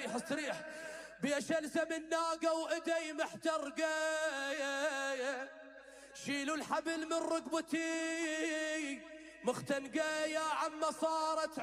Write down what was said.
استريح استريح. بيش الزم الناقة وايدي محترقة، شيلوا الحبل من رقبتي مختنقة يا عم صارت